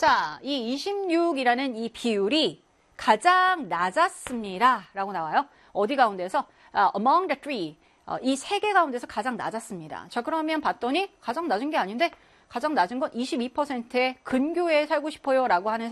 자, 이 26이라는 이 비율이 가장 낮았습니다. 라고 나와요. 어디 가운데서? among the three. 이 세 개 가운데서 가장 낮았습니다. 자, 그러면 봤더니 가장 낮은 게 아닌데 가장 낮은 건 22%의 근교에 살고 싶어요 라고 하는